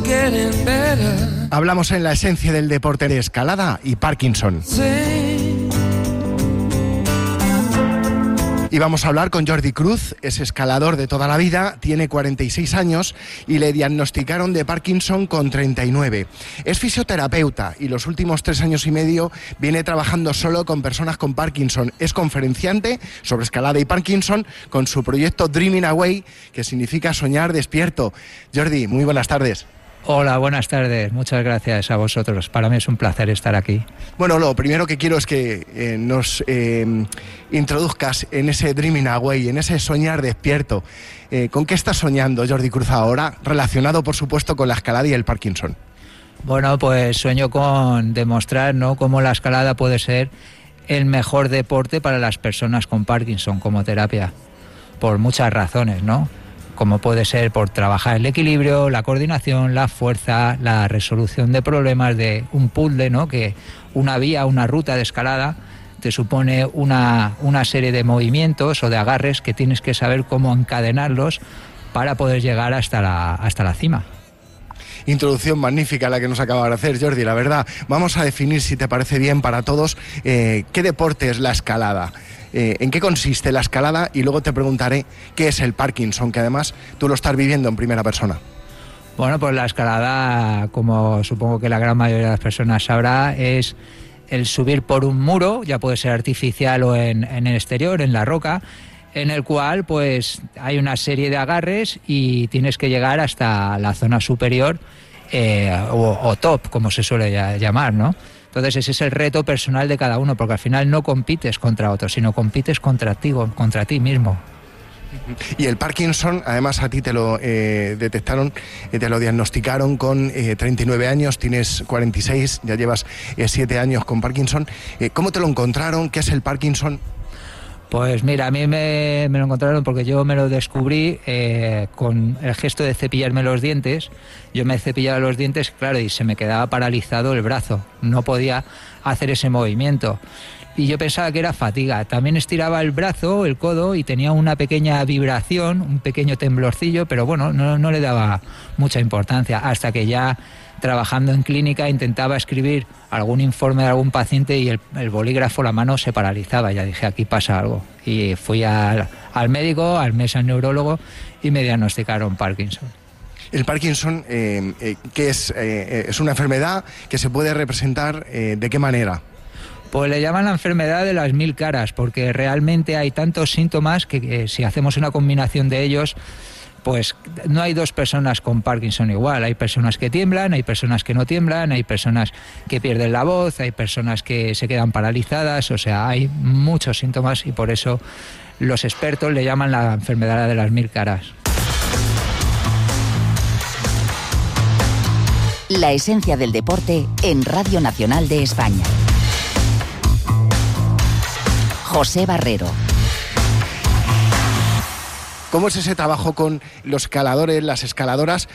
Hablamos en la esencia del deporte de escalada y Parkinson. Y vamos a hablar con Jordi Cruz, es escalador de toda la vida, tiene 46 años y le diagnosticaron de Parkinson con 39. Es fisioterapeuta y los últimos 3 años y medio viene trabajando solo con personas con Parkinson. Es conferenciante sobre escalada y Parkinson con su proyecto Dreaming Away, que significa soñar despierto. Jordi, muy buenas tardes. Hola, buenas tardes. Muchas gracias a vosotros. Para mí es un placer estar aquí. Bueno, lo primero que quiero es que nos introduzcas en ese Dreaming Away, en ese soñar despierto. ¿Con qué estás soñando, Jordi Cruz, ahora? Relacionado, por supuesto, con la escalada y el Parkinson. Bueno, pues sueño con demostrar, ¿no?, cómo la escalada puede ser el mejor deporte para las personas con Parkinson como terapia. Por muchas razones, ¿no? Como puede ser por trabajar el equilibrio, la coordinación, la fuerza, la resolución de problemas de un puzzle, ¿no? Que una vía, una ruta de escalada te supone una serie de movimientos o de agarres que tienes que saber cómo encadenarlos para poder llegar hasta la cima. Introducción magnífica la que nos acaba de hacer, Jordi, la verdad. Vamos a definir, si te parece bien para todos, qué deporte es la escalada. ¿En qué consiste la escalada? Y luego te preguntaré qué es el Parkinson, que además tú lo estás viviendo en primera persona. Bueno, pues la escalada, como supongo que la gran mayoría de las personas sabrá, es el subir por un muro, ya puede ser artificial o en el exterior, en la roca, en el cual pues hay una serie de agarres y tienes que llegar hasta la zona superior o top, como se suele llamar, ¿no? Entonces ese es el reto personal de cada uno, porque al final no compites contra otros, sino compites contra ti mismo. Y el Parkinson, además a ti te lo detectaron, te lo diagnosticaron con 39 años, tienes 46, ya llevas 7 años con Parkinson. ¿Cómo te lo encontraron? ¿Qué es el Parkinson? Pues mira, a mí me lo encontraron porque yo me lo descubrí con el gesto de cepillarme los dientes. Yo me cepillaba los dientes, claro, y se me quedaba paralizado el brazo. No podía hacer ese movimiento. Y yo pensaba que era fatiga. También estiraba el brazo, el codo, y tenía una pequeña vibración, un pequeño temblorcillo, pero bueno, no le daba mucha importancia. Hasta que ya trabajando en clínica intentaba escribir algún informe de algún paciente y el bolígrafo, la mano se paralizaba. Ya dije, aquí pasa algo. Y fui al médico, al mes al neurólogo, y me diagnosticaron Parkinson. El Parkinson, ¿qué es? ¿Es una enfermedad que se puede representar de qué manera? Pues le llaman la enfermedad de las 1000 caras, porque realmente hay tantos síntomas que si hacemos una combinación de ellos, pues no hay dos personas con Parkinson igual. Hay personas que tiemblan, hay personas que no tiemblan, hay personas que pierden la voz, hay personas que se quedan paralizadas, o sea, hay muchos síntomas y por eso los expertos le llaman la enfermedad de las 1000 caras. La esencia del deporte en Radio Nacional de España. José Barrero. ¿Cómo es ese trabajo con los escaladores, las escaladoras,